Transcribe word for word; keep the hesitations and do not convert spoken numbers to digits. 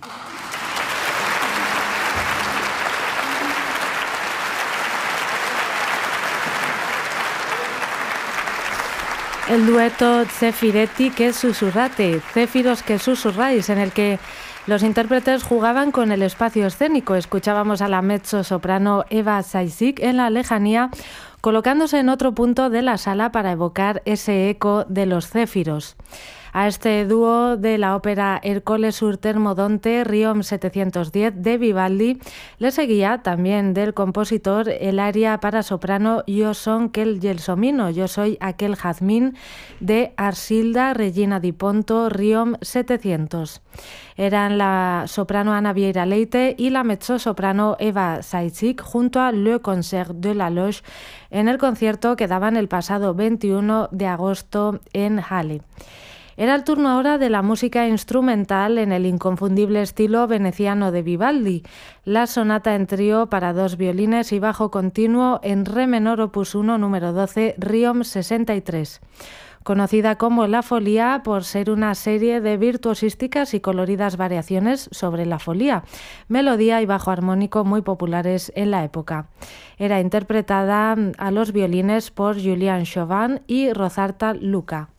El dueto Zefiretti que susurrate, Céfiros que susurráis, en el que los intérpretes jugaban con el espacio escénico. Escuchábamos a la mezzo-soprano Eva Sajcik en la lejanía, colocándose en otro punto de la sala para evocar ese eco de los céfiros. A este dúo de la ópera Ercole sur Termodonte, Riom setecientos diez de Vivaldi, le seguía también del compositor el aria para soprano Yo son quel gelsomino, yo soy aquel jazmín, de Arsilda Regina di Ponto, Riom setecientos. Eran la soprano Ana Vieira Leite y la mezzosoprano Eva Sajcik junto a Le Concert de la Loge en el concierto que daban el pasado veintiuno de agosto en Halle. Era el turno ahora de la música instrumental en el inconfundible estilo veneciano de Vivaldi, la sonata en trío para dos violines y bajo continuo en re menor opus uno número doce, Riom sesenta y tres. Conocida como La Folía por ser una serie de virtuosísticas y coloridas variaciones sobre la folía, melodía y bajo armónico muy populares en la época. Era interpretada a los violines por Julian Chauvin y Rozarta Luca.